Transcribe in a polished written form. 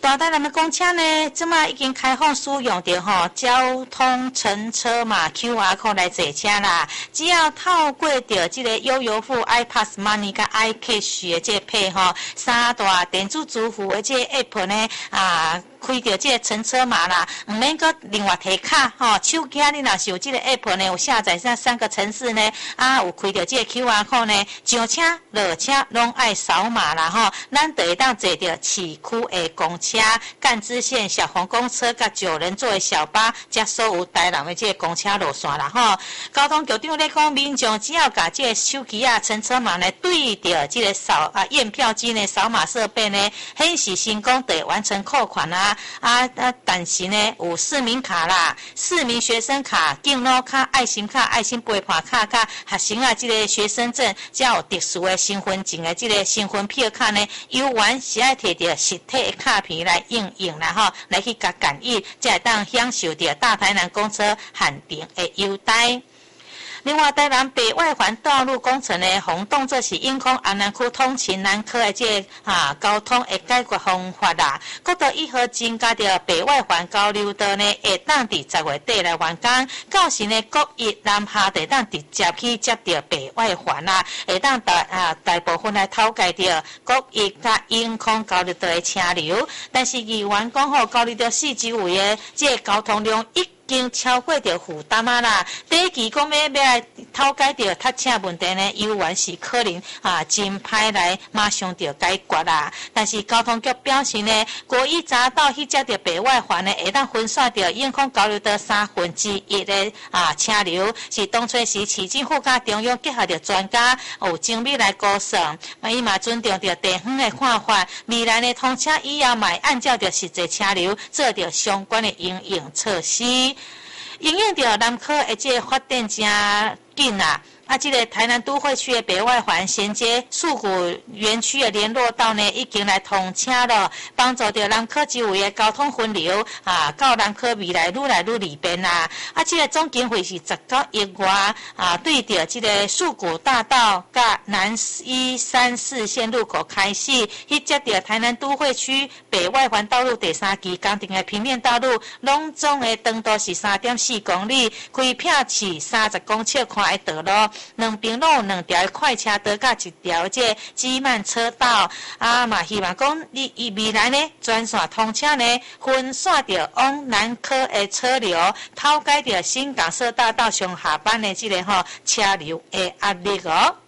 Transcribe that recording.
大台南的公车呢，即马已经开放使用着交通乘车码 QR code 来坐车啦。只要透过着即个悠游付、iPass Money 甲 iCash 的这配三大电子支付的这 app 呢开着这个乘车码啦，唔免搁另外摕卡手机你若是有这个 app 呢，有下载这3个城市呢，有开着这个 QR code 呢，上车落车拢爱扫码啦咱就会当坐着市区的公车、干支线小黄公车甲9人座的小巴，加所有台南的这个公车路线啦交通局长咧讲，民众只要甲这个手机乘车码呢对着这个验票机呢扫码设备呢显示成功，就会完成扣款但是呢有市民卡啦、市民学生卡、敬老卡、爱心卡、爱心陪伴卡甲学生这个学生证，才有特殊的身份证的这个身份票卡呢，游玩是爱摕着实体的卡片来应用啦来去甲感应，才会当享受着大台南公车限定的优待。另外，台南北外环道路工程的轰动，这是影响安南区通勤南科的这交通的解决方法啦。国道1号增加着北外环交流道呢，会当伫10月底来完工。到时呢，国一南下会当直接去接着北外环啦，会当大部分来透解着国一甲永康交流道的车流。但是议员讲交流道4周围的这交通量已经超过着负担啦。第一期讲要来透解着塞车问题呢，游园是可能真歹来马上就解决啦。但是交通局表示呢，国一匝道去接着北外环呢，会当分散着永康交流道1/3的车流，是当初时市政府甲中央结合着专家有精密来估算，伊嘛尊重着地方的看法，未来呢通车以后嘛按照着实际车流做着相关的营运措施。因应着南科的这个发展真紧啦。这个台南都会区的北外环衔接树谷园区的联络道呢，已经来通车了，帮助着南科周围的交通分流到南科未来愈来愈利便啦。这个总经费是19亿元对着这个树谷大道甲南1、3、4线路口开始，去接着台南都会区北外环道路第3期工程的平面道路，拢总的长度是3.4公里，开片是30公尺宽的道路。两边拢有2条快车道甲1条这挤慢车道嘛希望讲未来呢专线通车呢，分散着往南科的车流，透解着新港社大道上下班的这个车流的压力